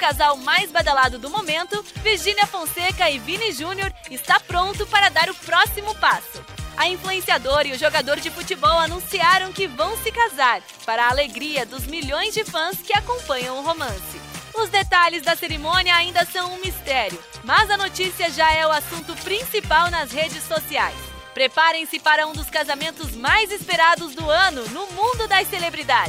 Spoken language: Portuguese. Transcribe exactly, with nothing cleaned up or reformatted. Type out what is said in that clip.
casal mais badalado do momento, Virgínia Fonseca e Vini Júnior, está pronto para dar o próximo passo. A influenciadora e o jogador de futebol anunciaram que vão se casar, para a alegria dos milhões de fãs que acompanham o romance. Os detalhes da cerimônia ainda são um mistério, mas a notícia já é o assunto principal nas redes sociais. Preparem-se para um dos casamentos mais esperados do ano no mundo das celebridades.